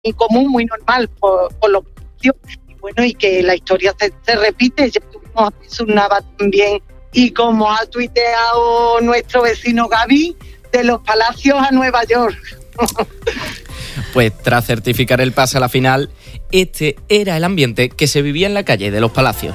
común, muy normal por los precios. Y bueno, y que la historia se repite. Ya tuvimos a Jesús Nava también, y como ha tuiteado nuestro vecino Gaby, de los Palacios a Nueva York. Pues tras certificar el pase a la final, este era el ambiente que se vivía en la calle de los Palacios.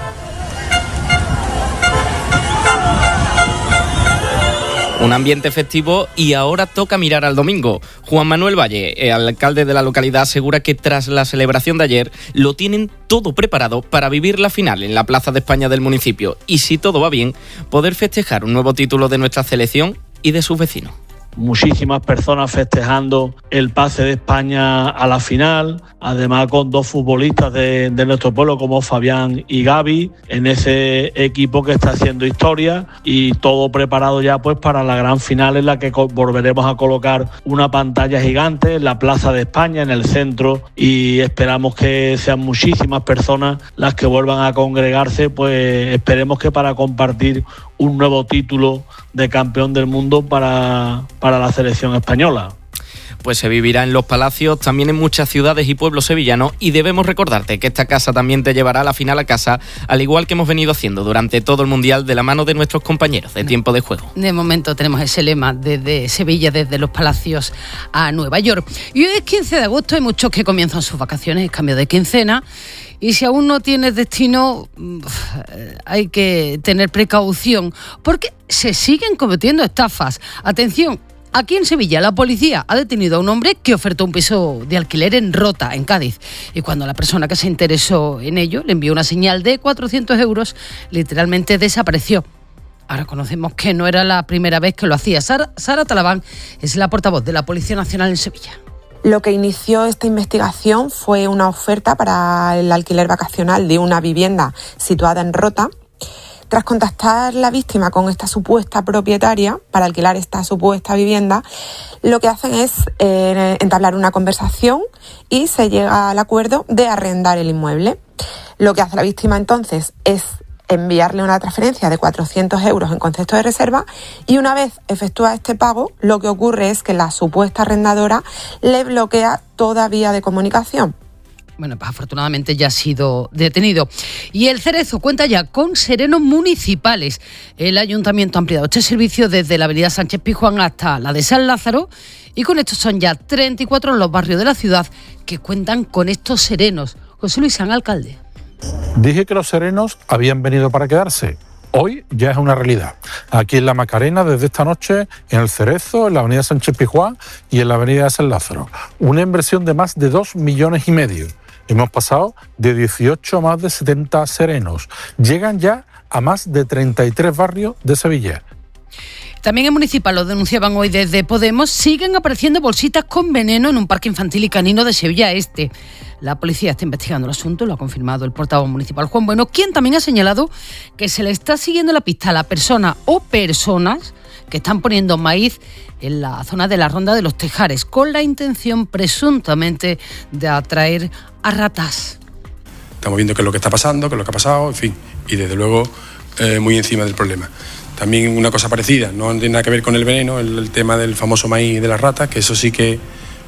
Un ambiente festivo, y ahora toca mirar al domingo. Juan Manuel Valle, el alcalde de la localidad, asegura que tras la celebración de ayer lo tienen todo preparado para vivir la final en la Plaza de España del municipio y, si todo va bien, poder festejar un nuevo título de nuestra selección y de sus vecinos. Muchísimas personas festejando el pase de España a la final, además con dos futbolistas de nuestro pueblo como Fabián y Gaby, en ese equipo que está haciendo historia, y todo preparado ya pues para la gran final, en la que volveremos a colocar una pantalla gigante en la Plaza de España, en el centro, y esperamos que sean muchísimas personas las que vuelvan a congregarse, pues esperemos que para compartir un nuevo título de campeón del mundo para la selección española. Pues se vivirá en los Palacios, también en muchas ciudades y pueblos sevillanos, y debemos recordarte que esta casa también te llevará a la final a casa, al igual que hemos venido haciendo durante todo el Mundial, de la mano de nuestros compañeros de Tiempo de Juego. De momento tenemos ese lema desde Sevilla, desde los Palacios a Nueva York. Y hoy es 15 de agosto, hay muchos que comienzan sus vacaciones, es cambio de quincena. Y si aún no tienes destino, hay que tener precaución, porque se siguen cometiendo estafas. Atención, aquí en Sevilla la policía ha detenido a un hombre que ofertó un piso de alquiler en Rota, en Cádiz. Y cuando la persona que se interesó en ello le envió una señal de 400 euros, literalmente desapareció. Ahora conocemos que no era la primera vez que lo hacía. Sara Talabán es la portavoz de la Policía Nacional en Sevilla. Lo que inició esta investigación fue una oferta para el alquiler vacacional de una vivienda situada en Rota. Tras contactar la víctima con esta supuesta propietaria para alquilar esta supuesta vivienda, lo que hacen es entablar una conversación y se llega al acuerdo de arrendar el inmueble. Lo que hace la víctima entonces es enviarle una transferencia de 400 euros en concepto de reserva, y una vez efectúa este pago, lo que ocurre es que la supuesta arrendadora le bloquea toda vía de comunicación. Bueno, pues afortunadamente ya ha sido detenido. Y el Cerezo cuenta ya con serenos municipales. El Ayuntamiento ha ampliado este servicio desde la avenida Sánchez Pizjuán hasta la de San Lázaro, y con esto son ya 34 los barrios de la ciudad que cuentan con estos serenos. José Luis San, alcalde. Dije que los serenos habían venido para quedarse. Hoy ya es una realidad. Aquí en La Macarena, desde esta noche, en el Cerezo, en la avenida Sánchez Pizjuán y en la avenida San Lázaro. Una inversión de más de 2,5 millones. Hemos pasado de 18 a más de 70 serenos. Llegan ya a más de 33 barrios de Sevilla. También en Municipal, lo denunciaban hoy desde Podemos, siguen apareciendo bolsitas con veneno en un parque infantil y canino de Sevilla Este. La policía está investigando el asunto, lo ha confirmado el portavoz municipal Juan Bueno, quien también ha señalado que se le está siguiendo la pista a la persona o personas que están poniendo maíz en la zona de la Ronda de los Tejares, con la intención presuntamente de atraer a ratas. Estamos viendo qué es lo que está pasando, qué es lo que ha pasado, en fin, y desde luego muy encima del problema. También una cosa parecida, no tiene nada que ver con el veneno, el tema del famoso maíz de las ratas, que eso sí que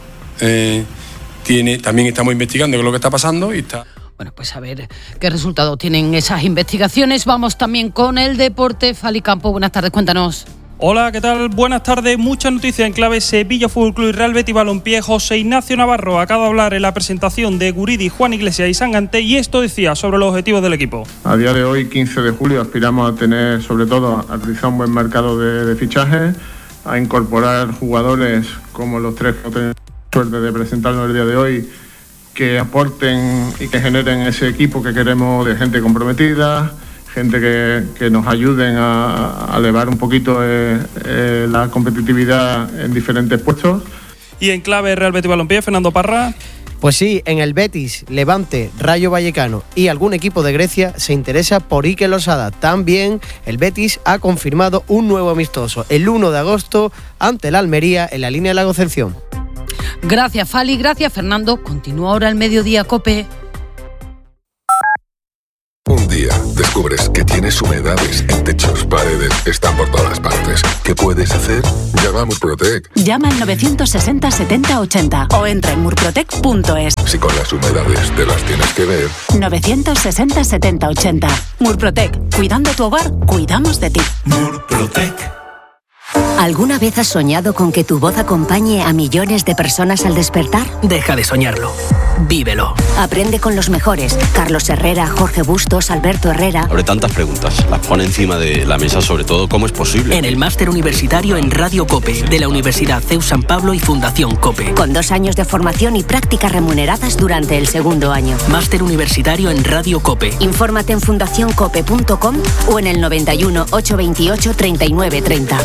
también estamos investigando qué es lo que está pasando y está... Bueno, pues a ver qué resultado tienen esas investigaciones. Vamos también con el deporte. Fali Campo, buenas tardes, cuéntanos. Hola, ¿qué tal? Buenas tardes. Mucha noticia en clave Sevilla Fútbol Club y Real Betis Balompié. José Ignacio Navarro acaba de hablar en la presentación de Guridi, Juan Iglesias y Sangante, y esto decía sobre los objetivos del equipo. A día de hoy, 15 de julio, aspiramos a tener, sobre todo, a realizar un buen mercado de fichajes, a incorporar jugadores como los tres que tenemos suerte de presentarnos el día de hoy, que aporten y que generen ese equipo que queremos, de gente comprometida, gente que nos ayuden a elevar un poquito la competitividad en diferentes puestos. Y en clave Real Betis Balompié, Fernando Parra. Pues sí, en el Betis, Levante, Rayo Vallecano y algún equipo de Grecia se interesa por Iker Losada. También el Betis ha confirmado un nuevo amistoso el 1 de agosto ante el Almería en la línea de la Concepción. Gracias, Fali, gracias, Fernando. Continúa ahora el Mediodía COPE. Un día después descubres que tienes humedades en techos, paredes, están por todas partes. ¿Qué puedes hacer? Llama a Murprotec. Llama al 960 70 80 o entra en murprotec.es. Si con las humedades te las tienes que ver. 960 70 80. Murprotec. Cuidando tu hogar, cuidamos de ti. Murprotec. ¿Alguna vez has soñado con que tu voz acompañe a millones de personas al despertar? Deja de soñarlo. Vívelo. Aprende con los mejores. Carlos Herrera, Jorge Bustos, Alberto Herrera. Abre tantas preguntas. Las pone encima de la mesa, sobre todo, ¿cómo es posible? En el máster universitario en Radio COPE, de la Universidad CEU San Pablo y Fundación COPE. Con 2 años de formación y prácticas remuneradas durante el segundo año. Máster universitario en Radio COPE. Infórmate en fundacioncope.com o en el 91 828 39 30.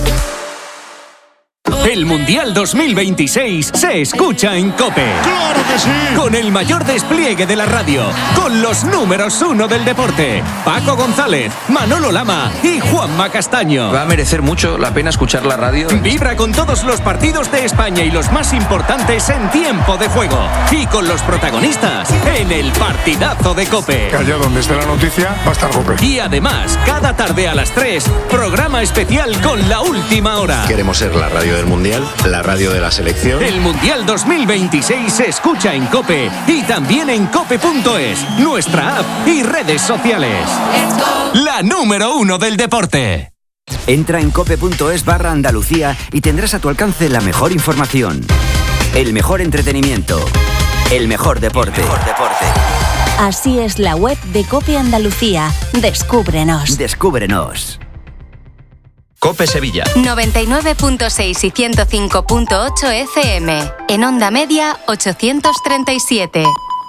El Mundial 2026 se escucha en COPE. ¡Claro que sí! Con el mayor despliegue de la radio, con los números 1 del deporte, Paco González, Manolo Lama y Juanma Castaño. Va a merecer mucho la pena escuchar la radio. Vibra con todos los partidos de España y los más importantes en tiempo de juego. Y con los protagonistas en el partidazo de COPE. Que allá donde esté la noticia va a estar COPE. Y además, cada tarde a las 3, programa especial con La Última Hora. Queremos ser la radio del Mundial, la radio de la selección. El Mundial 2026 se escucha en COPE y también en cope.es, nuestra app y redes sociales. La número 1 del deporte. Entra en cope.es/Andalucía y tendrás a tu alcance la mejor información, el mejor entretenimiento, el mejor deporte. Así es la web de COPE Andalucía. Descúbrenos. Descúbrenos. COPE Sevilla 99.6 y 105.8 FM. En onda media 837.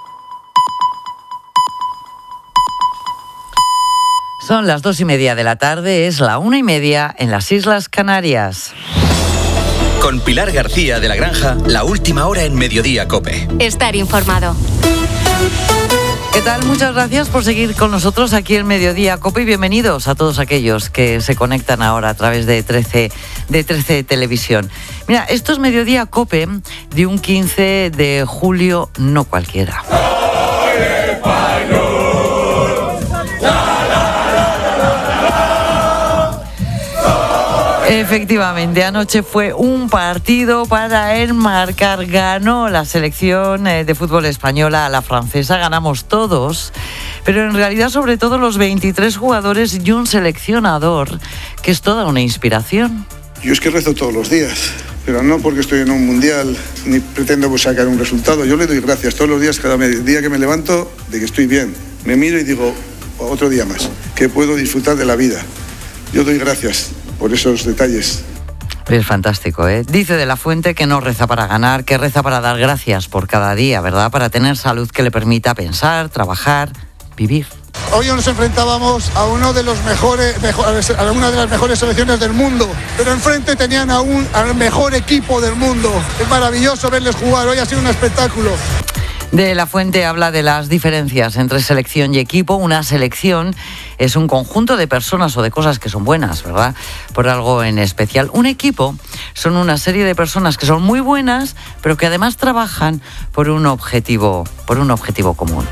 Son las 2:30 de la tarde, es la 1:30 en las Islas Canarias. Con Pilar García de la Granja, la última hora en Mediodía COPE. Estar informado. ¿Qué tal? Muchas gracias por seguir con nosotros aquí en Mediodía COPE y bienvenidos a todos aquellos que se conectan ahora a través de 13 Televisión. Mira, esto es Mediodía COPE de un 15 de julio, no cualquiera. Efectivamente, anoche fue un partido para enmarcar. Ganó la selección de fútbol española a la francesa, ganamos todos, pero en realidad sobre todo los 23 jugadores y un seleccionador, que es toda una inspiración. Yo es que rezo todos los días, pero no porque estoy en un mundial ni pretendo sacar un resultado. Yo le doy gracias todos los días, cada día que me levanto, de que estoy bien. Me miro y digo, otro día más, que puedo disfrutar de la vida. Yo doy gracias por esos detalles. Es fantástico, ¿eh? Dice De la Fuente que no reza para ganar, que reza para dar gracias por cada día, ¿verdad? Para tener salud que le permita pensar, trabajar, vivir. Hoy nos enfrentábamos a una de las mejores selecciones del mundo, pero enfrente tenían al mejor equipo del mundo. Es maravilloso verles jugar, hoy ha sido un espectáculo. De la Fuente habla de las diferencias entre selección y equipo. Una selección es un conjunto de personas o de cosas que son buenas, ¿verdad? Por algo en especial. Un equipo son una serie de personas que son muy buenas, pero que además trabajan por un objetivo común.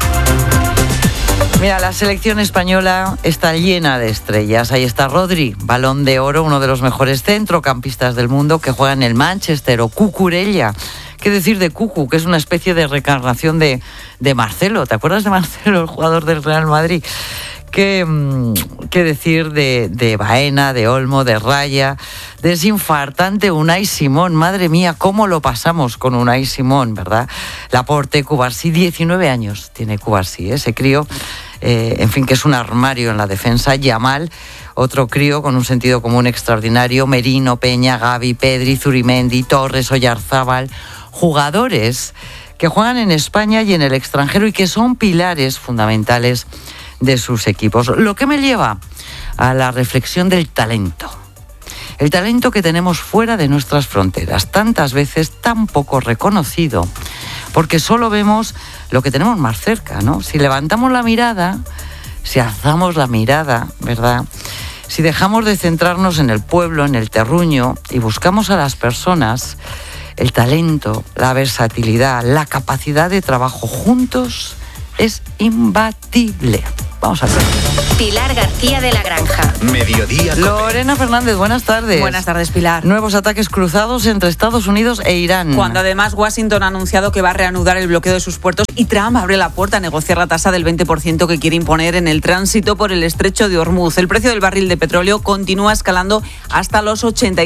Mira, la selección española está llena de estrellas. Ahí está Rodri, Balón de Oro, uno de los mejores centrocampistas del mundo, que juega en el Manchester, o Cucurella. ¿Qué decir de Cucu, que es una especie de reencarnación de Marcelo? ¿Te acuerdas de Marcelo, el jugador del Real Madrid? ¿Qué decir de Baena, de Olmo, de Raya, de ese infartante Unai Simón? Madre mía, cómo lo pasamos con Unai Simón, ¿verdad? Laporte, Cubarsí, 19 años tiene Cubarsí, ese crío, en fin, que es un armario en la defensa. Yamal, otro crío con un sentido común extraordinario. Merino, Peña, Gavi, Pedri, Zurimendi, Torres, Oyarzábal, jugadores que juegan en España y en el extranjero y que son pilares fundamentales de sus equipos. Lo que me lleva a la reflexión del talento. El talento que tenemos fuera de nuestras fronteras, tantas veces tan poco reconocido, porque solo vemos lo que tenemos más cerca, ¿no? Si levantamos la mirada, si alzamos la mirada, ¿verdad? Si dejamos de centrarnos en el pueblo, en el terruño, y buscamos a las personas, el talento, la versatilidad, la capacidad de trabajo juntos es imbatible. Vamos a ver. Pilar García de la Granja. Mediodía. Lorena Fernández, buenas tardes. Buenas tardes, Pilar. Nuevos ataques cruzados entre Estados Unidos e Irán. Cuando además Washington ha anunciado que va a reanudar el bloqueo de sus puertos y Trump abre la puerta a negociar la tasa del 20% que quiere imponer en el tránsito por el estrecho de Hormuz. El precio del barril de petróleo continúa escalando hasta los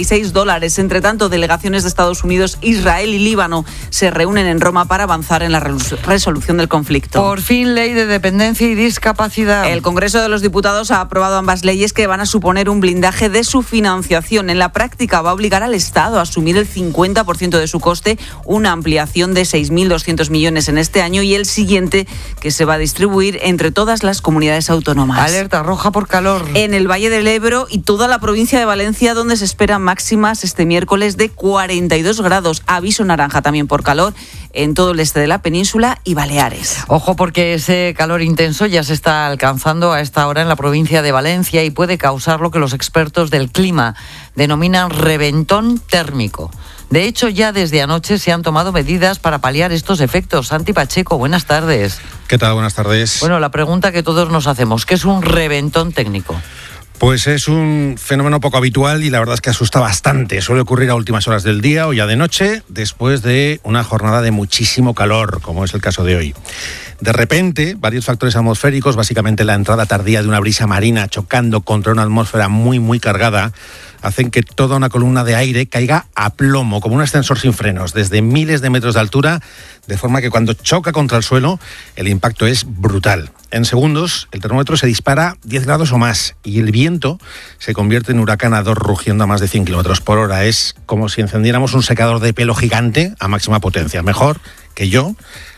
$86. Entre tanto, delegaciones de Estados Unidos, Israel y Líbano se reúnen en Roma para avanzar en la resolución del conflicto. Por fin, ley de dependencia y discapacidad. El Congreso de los Diputados ha aprobado ambas leyes que van a suponer un blindaje de su financiación. En la práctica va a obligar al Estado a asumir el 50% de su coste, una ampliación de 6.200 millones en este año y el siguiente que se va a distribuir entre todas las comunidades autónomas. Alerta roja por calor. En el Valle del Ebro y toda la provincia de Valencia, donde se esperan máximas este miércoles de 42 grados. Aviso naranja también por calor en todo el este de la península y Baleares. Ojo, porque ese calor intenso ya se está alcanzando a esta hora en la provincia de Valencia y puede causar lo que los expertos del clima denominan reventón térmico. De hecho, ya desde anoche se han tomado medidas para paliar estos efectos. Santi Pacheco, buenas tardes. ¿Qué tal? Buenas tardes. Bueno, la pregunta que todos nos hacemos, ¿qué es un reventón técnico? Pues es un fenómeno poco habitual y la verdad es que asusta bastante. Suele ocurrir a últimas horas del día o ya de noche, después de una jornada de muchísimo calor, como es el caso de hoy. De repente, varios factores atmosféricos, básicamente la entrada tardía de una brisa marina chocando contra una atmósfera muy, muy cargada, hacen que toda una columna de aire caiga a plomo, como un ascensor sin frenos, desde miles de metros de altura, de forma que cuando choca contra el suelo, el impacto es brutal. En segundos, el termómetro se dispara 10 grados o más y el viento se convierte en huracanador rugiendo a más de 100 kilómetros por hora. Es como si encendiéramos un secador de pelo gigante a máxima potencia. Mejor que yo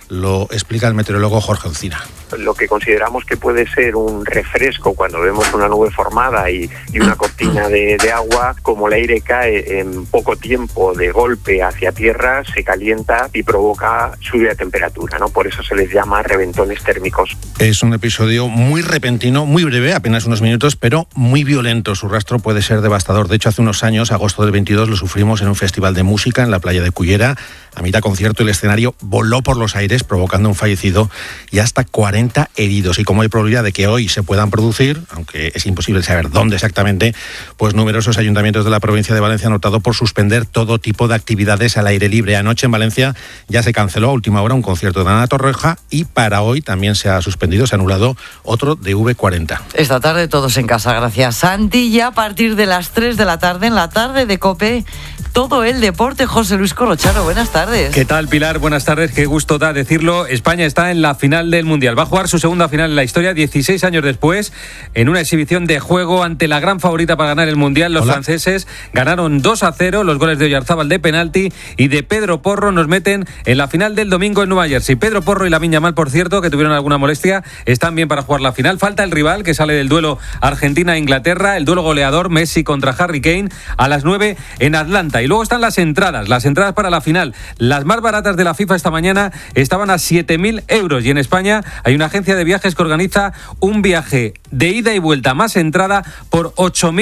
lo explica el meteorólogo Jorge Encina. Lo que consideramos que puede ser un refresco cuando vemos una nube formada y una cortina de agua, como el aire cae en poco tiempo de golpe hacia tierra, se calienta y provoca subida de temperatura, ¿no? Por eso se les llama reventones térmicos. Es un episodio muy repentino, muy breve, apenas unos minutos, pero muy violento. Su rastro puede ser devastador. De hecho, hace unos años, agosto del 22, lo sufrimos en un festival de música en la playa de Cullera. A mitad concierto, el escenario voló por los aires, provocando un fallecido y hasta 40 heridos. Y como hay probabilidad de que hoy se puedan producir, aunque es imposible saber dónde exactamente, pues numerosos ayuntamientos de la provincia de Valencia han optado por suspender todo tipo de actividades al aire libre. Anoche en Valencia ya se canceló a última hora un concierto de Ana Torroja y para hoy también se ha suspendido, se ha anulado otro de V40. Esta tarde todos en casa, gracias Santi. Ya a partir de las 3 de la tarde, en la tarde de COPE, todo el deporte. José Luis Corrochano, buenas tardes. ¿Qué tal, Pilar? Buenas tardes, qué gusto da decirlo. España está en la final del Mundial. Va a jugar su segunda final en la historia, 16 años después, en una exhibición de juego ante la gran favorita para ganar el Mundial. Los franceses ganaron 2-0, los goles de Oyarzábal de penalti y de Pedro Porro nos meten en la final del domingo en Nueva Jersey. Pedro Porro y Lamine Yamal, por cierto, que tuvieron alguna molestia, están bien para jugar la final. Falta el rival que sale del duelo Argentina-Inglaterra, el duelo goleador Messi contra Harry Kane a las 9 en Atlanta. Y luego están las entradas para la final. Las más baratas de la FIFA esta mañana estaban a 7.000 euros y en España hay una agencia de viajes que organiza un viaje de ida y vuelta más entrada por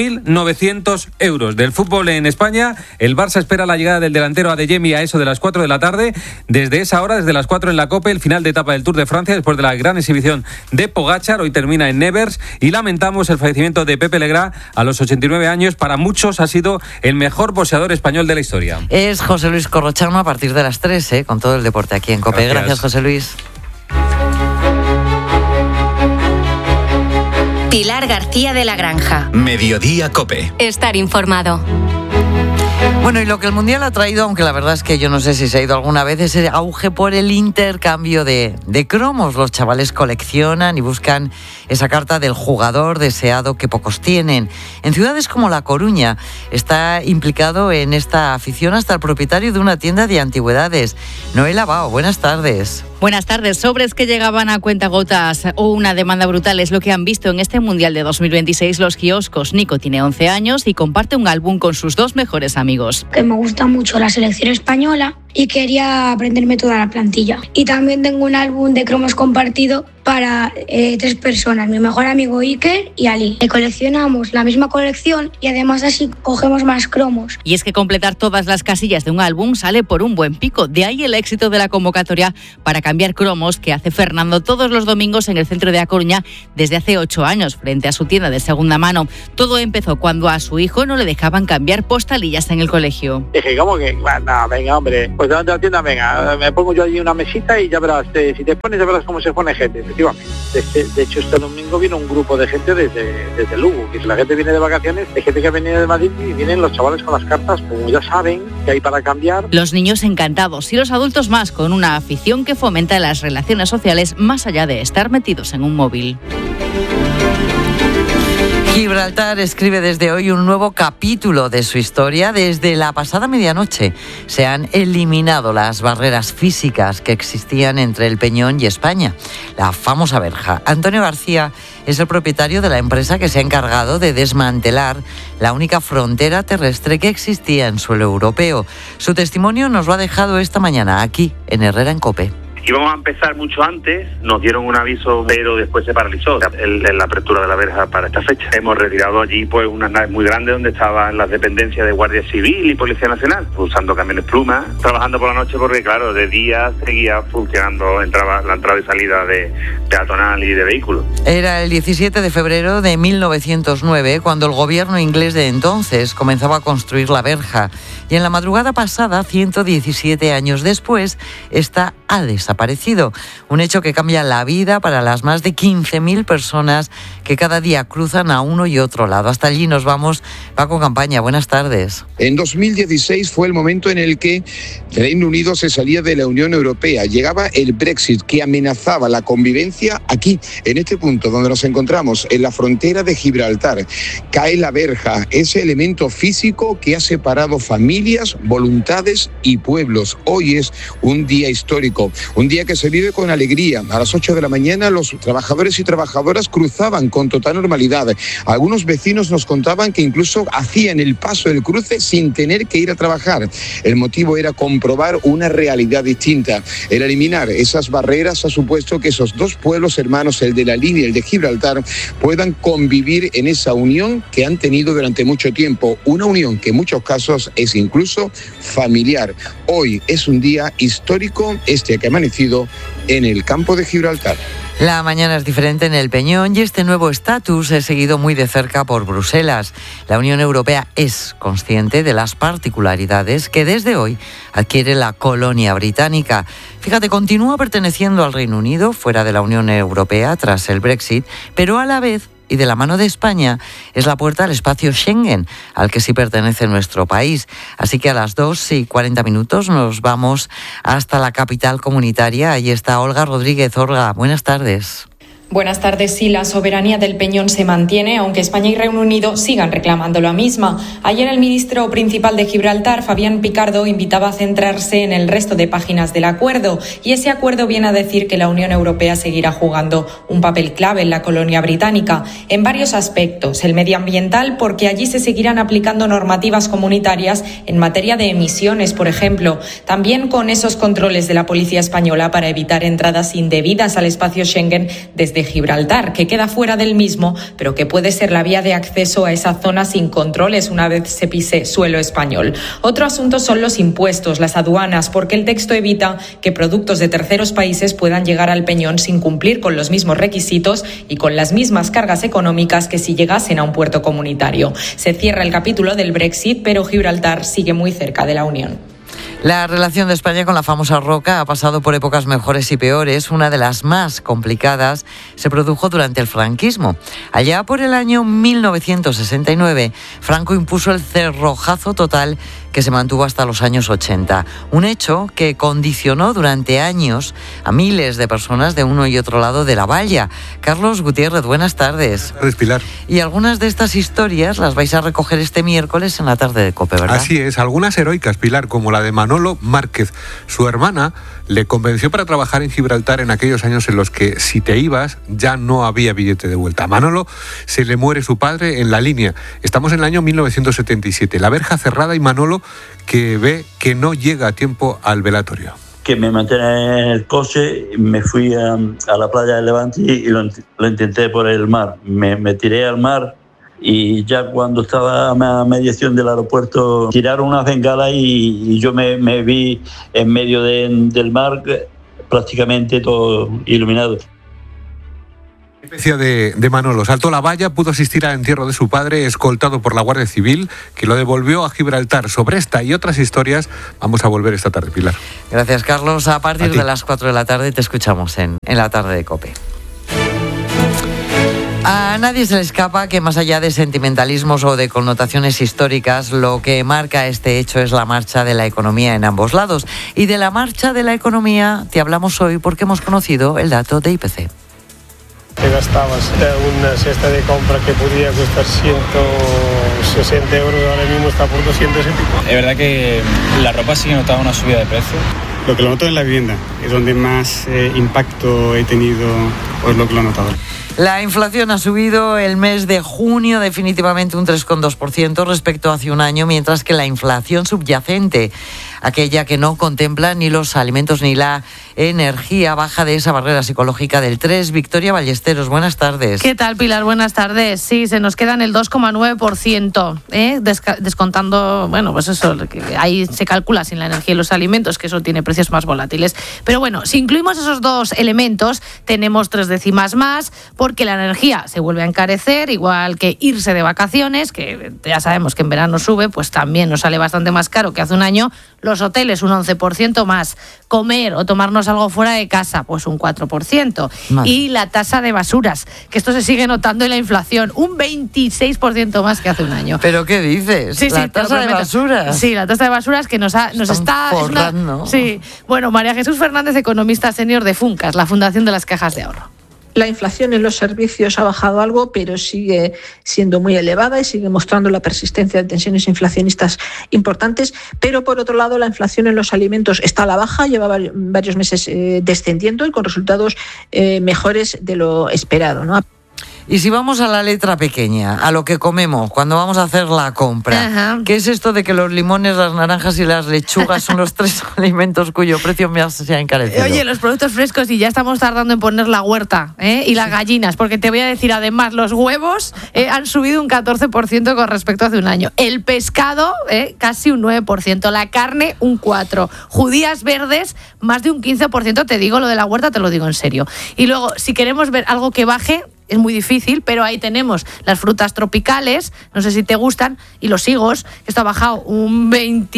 8.900 euros. Del fútbol en España, el Barça espera la llegada del delantero Adeyemi a eso de las 4 de la tarde. Desde esa hora, desde las 4 en la COPE, el final de etapa del Tour de Francia después de la gran exhibición de Pogačar. Hoy termina en Nevers y lamentamos el fallecimiento de Pepe Legrá a los 89 años. Para muchos ha sido el mejor boxeador español de la historia. Es José Luis Corrochano a partir de las 3, con todo el deporte aquí en COPE. Gracias, José Luis. Pilar García de la Granja. Mediodía COPE. Estar informado. Bueno, y lo que el Mundial ha traído, aunque la verdad es que yo no sé si se ha ido alguna vez, es el auge por el intercambio de cromos. Los chavales coleccionan y buscan esa carta del jugador deseado que pocos tienen. En ciudades como La Coruña está implicado en esta afición hasta el propietario de una tienda de antigüedades. Noela Bao, buenas tardes. Buenas tardes. Sobres que llegaban a cuentagotas o una demanda brutal es lo que han visto en este Mundial de 2026 los kioscos. Nico tiene 11 años y comparte un álbum con sus dos mejores amigos. Que me gusta mucho la selección española y quería aprenderme toda la plantilla. Y también tengo un álbum de cromos compartido para 3 personas, mi mejor amigo Iker y Ali. Coleccionamos la misma colección y además así cogemos más cromos. Y es que completar todas las casillas de un álbum sale por un buen pico. De ahí el éxito de la convocatoria para cambiar cromos que hace Fernando todos los domingos en el centro de A Coruña desde hace 8 años, frente a su tienda de segunda mano. Todo empezó cuando a su hijo no le dejaban cambiar postalillas en el colegio. Dije, ¿cómo que? No, venga, hombre, pues delante de la tienda, venga, me pongo yo allí una mesita y ya verás, si te pones ya verás cómo se pone gente. De hecho, este domingo vino un grupo de gente desde Lugo, que si la gente viene de vacaciones, hay gente que ha venido de Madrid y vienen los chavales con las cartas, como ya saben que hay para cambiar. Los niños encantados y los adultos más, con una afición que fomenta las relaciones sociales más allá de estar metidos en un móvil. Gibraltar escribe desde hoy un nuevo capítulo de su historia. Desde la pasada medianoche se han eliminado las barreras físicas que existían entre el Peñón y España, la famosa verja. Antonio García es el propietario de la empresa que se ha encargado de desmantelar la única frontera terrestre que existía en suelo europeo. Su testimonio nos lo ha dejado esta mañana aquí, en Herrera en COPE. Íbamos a empezar mucho antes, nos dieron un aviso, pero después se paralizó la apertura de la verja para esta fecha. Hemos retirado allí pues unas naves muy grandes donde estaban las dependencias de Guardia Civil y Policía Nacional, usando camiones plumas, trabajando por la noche porque claro, de día seguía funcionando la entrada y salida de peatonal y de vehículos. Era el 17 de febrero de 1909 cuando el gobierno inglés de entonces comenzaba a construir la verja y en la madrugada pasada, 117 años después, esta ha desaparecido. Un hecho que cambia la vida para las más de 15.000 personas que cada día cruzan a uno y otro lado. Hasta allí nos vamos. Paco Campaña, buenas tardes. En 2016 fue el momento en el que Reino Unido se salía de la Unión Europea. Llegaba el Brexit que amenazaba la convivencia aquí, en este punto donde nos encontramos, en la frontera de Gibraltar. Cae la verja, ese elemento físico que ha separado familias, voluntades y pueblos. Hoy es un día histórico, un día que se vive con alegría. A las 8 de la mañana los trabajadores y trabajadoras cruzaban con total normalidad. Algunos vecinos nos contaban que incluso hacían el paso del cruce sin tener que ir a trabajar. El motivo era comprobar una realidad distinta. El eliminar esas barreras ha supuesto que esos dos pueblos hermanos, el de la Línea y el de Gibraltar, puedan convivir en esa unión que han tenido durante mucho tiempo. Una unión que en muchos casos es incluso familiar. Hoy es un día histórico, que ha amanecido en el campo de Gibraltar. La mañana es diferente en el Peñón y este nuevo estatus es seguido muy de cerca por Bruselas. La Unión Europea es consciente de las particularidades que desde hoy adquiere la colonia británica. Fíjate, continúa perteneciendo al Reino Unido, fuera de la Unión Europea tras el Brexit, pero a la vez y de la mano de España es la puerta al espacio Schengen, al que sí pertenece nuestro país. Así que a las 2:40 nos vamos hasta la capital comunitaria. Ahí está Olga Rodríguez. Olga, buenas tardes. Buenas tardes. Sí, la soberanía del Peñón se mantiene, aunque España y Reino Unido sigan reclamando la misma. Ayer el ministro principal de Gibraltar, Fabián Picardo, invitaba a centrarse en el resto de páginas del acuerdo. Y ese acuerdo viene a decir que la Unión Europea seguirá jugando un papel clave en la colonia británica, en varios aspectos. El medioambiental, porque allí se seguirán aplicando normativas comunitarias en materia de emisiones, por ejemplo. También con esos controles de la policía española para evitar entradas indebidas al espacio Schengen desde Gibraltar, que queda fuera del mismo, pero que puede ser la vía de acceso a esa zona sin controles una vez se pise suelo español. Otro asunto son los impuestos, las aduanas, porque el texto evita que productos de terceros países puedan llegar al Peñón sin cumplir con los mismos requisitos y con las mismas cargas económicas que si llegasen a un puerto comunitario. Se cierra el capítulo del Brexit, pero Gibraltar sigue muy cerca de la Unión. La relación de España con la famosa roca ha pasado por épocas mejores y peores. Una de las más complicadas se produjo durante el franquismo. Allá por el año 1969, Franco impuso el cerrojazo total que se mantuvo hasta los años 80. Un hecho que condicionó durante años a miles de personas de uno y otro lado de la valla. Carlos Gutiérrez, buenas tardes. Buenas tardes, Pilar. Y algunas de estas historias las vais a recoger este miércoles en la tarde de COPE, ¿verdad? Así es, algunas heroicas, Pilar, como la de Manolo Márquez. Su hermana le convenció para trabajar en Gibraltar en aquellos años en los que si te ibas ya no había billete de vuelta. A Manolo se le muere su padre en la línea. Estamos en el año 1977. La verja cerrada y Manolo que ve que no llega a tiempo al velatorio. Que me mantenía en el coche, me fui a la playa de Levante y lo intenté por el mar. Me tiré al mar y ya cuando estaba a mediación del aeropuerto tiraron una bengala y yo me vi en medio del mar prácticamente todo iluminado. De Manolo saltó la valla, pudo asistir al entierro de su padre, escoltado por la Guardia Civil, que lo devolvió a Gibraltar. Sobre esta y otras historias vamos a volver esta tarde, Pilar. Gracias, Carlos. A partir de las 4 de la tarde te escuchamos en la tarde de COPE. A nadie se le escapa que más allá de sentimentalismos o de connotaciones históricas, lo que marca este hecho es la marcha de la economía en ambos lados. Y de la marcha de la economía te hablamos hoy porque hemos conocido el dato de IPC. Te gastabas una cesta de compra que podía costar 160 euros, ahora mismo está por 200 y pico. Es verdad que la ropa sí que notaba una subida de precio. Lo que lo noto en la vivienda, es donde más impacto he tenido, pues lo que lo he notado. La inflación ha subido el mes de junio definitivamente un 3,2% respecto a hace un año, mientras que la inflación subyacente, aquella que no contempla ni los alimentos ni la energía, baja de esa barrera psicológica del 3%. Victoria Ballesteros, buenas tardes. ¿Qué tal, Pilar? Buenas tardes. Sí, se nos queda en el 2,9%, descontando, bueno, pues eso, ahí se calcula sin la energía y los alimentos, que eso tiene precios más volátiles. Pero bueno, si incluimos esos dos elementos, tenemos 3 décimas más, porque la energía se vuelve a encarecer, igual que irse de vacaciones, que ya sabemos que en verano sube, pues también nos sale bastante más caro que hace un año. Los hoteles un 11% más, comer o tomarnos algo fuera de casa, pues un 4%. Madre. Y la tasa de basuras, que esto se sigue notando en la inflación, un 26% más que hace un año. ¿Pero qué dices? Sí, ¿La tasa de basuras? Sí, la tasa de basuras que nos está forrando. Sí. Bueno, María Jesús Fernández, economista senior de Funcas, la Fundación de las Cajas de Ahorro. La inflación en los servicios ha bajado algo, pero sigue siendo muy elevada y sigue mostrando la persistencia de tensiones inflacionistas importantes. Pero, por otro lado, la inflación en los alimentos está a la baja, lleva varios meses descendiendo y con resultados mejores de lo esperado, ¿no? Y si vamos a la letra pequeña, a lo que comemos cuando vamos a hacer la compra, ajá, ¿qué es esto de que los limones, las naranjas y las lechugas son los 3 alimentos cuyo precio más se ha encarecido? Oye, los productos frescos, y ya estamos tardando en poner la huerta, y las gallinas, porque te voy a decir además, los huevos han subido un 14% con respecto a hace un año. El pescado, casi un 9%. La carne, un 4%. Judías verdes, más de un 15%. Te digo, lo de la huerta te lo digo en serio. Y luego, si queremos ver algo que baje, es muy difícil, pero ahí tenemos las frutas tropicales, no sé si te gustan, y los higos, esto ha bajado un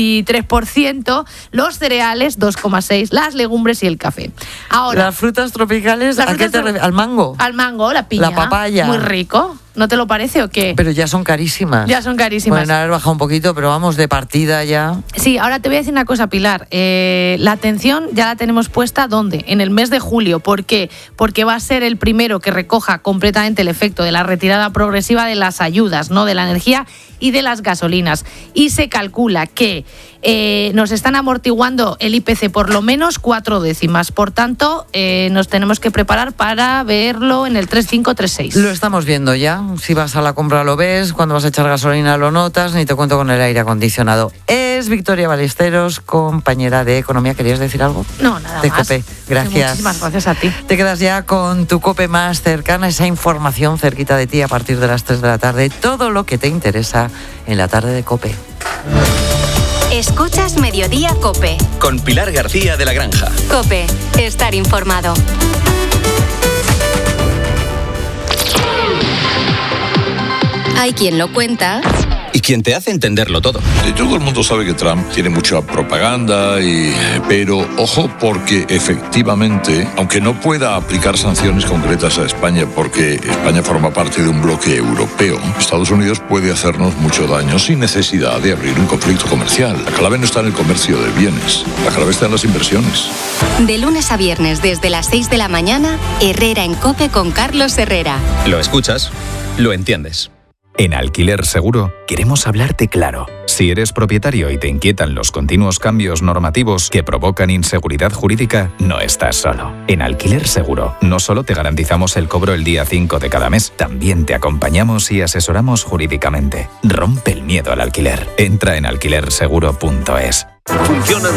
23%, los cereales 2,6%, las legumbres y el café. Ahora, las frutas tropicales, ¿a qué te refieres? ¿Al mango? Al mango, la piña. La papaya. Muy rico. ¿No te lo parece o qué? Pero ya son carísimas. Ya son carísimas. Pueden haber bajado un poquito, pero vamos, de partida ya. Sí, ahora te voy a decir una cosa, Pilar. La atención ya la tenemos puesta, ¿dónde? En el mes de julio. ¿Por qué? Porque va a ser el primero que recoja completamente el efecto de la retirada progresiva de las ayudas, ¿no? De la energía y de las gasolinas. Y se calcula que nos están amortiguando el IPC por lo menos 4 décimas. Por tanto, nos tenemos que preparar para verlo en el 3,5-3,6. Lo estamos viendo ya. Si vas a la compra lo ves, cuando vas a echar gasolina lo notas, ni te cuento con el aire acondicionado. Es Victoria Ballesteros, compañera de Economía. ¿Querías decir algo? No, nada de más. COPE. Gracias. Muchísimas gracias a ti. Te quedas ya con tu COPE más cercana, esa información cerquita de ti a partir de las 3 de la tarde. Todo lo que te interesa en la tarde de COPE. Escuchas Mediodía COPE. Con Pilar García de la Granja. COPE. Estar informado. Hay quien lo cuenta Y quien te hace entenderlo todo. Todo el mundo sabe que Trump tiene mucha propaganda, pero ojo, porque efectivamente, aunque no pueda aplicar sanciones concretas a España porque España forma parte de un bloque europeo, Estados Unidos puede hacernos mucho daño sin necesidad de abrir un conflicto comercial. La clave no está en el comercio de bienes, la clave está en las inversiones. De lunes a viernes desde las 6 de la mañana, Herrera en COPE con Carlos Herrera. Lo escuchas, lo entiendes. En Alquiler Seguro queremos hablarte claro. Si eres propietario y te inquietan los continuos cambios normativos que provocan inseguridad jurídica, no estás solo. En Alquiler Seguro no solo te garantizamos el cobro el día 5 de cada mes, también te acompañamos y asesoramos jurídicamente. Rompe el miedo al alquiler. Entra en alquilerseguro.es. Funcionan